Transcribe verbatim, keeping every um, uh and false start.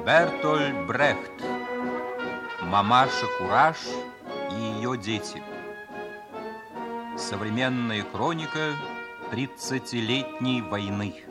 Бертольд Брехт. Мамаша Кураж и ее дети. Современная хроника тридцатилетней войны.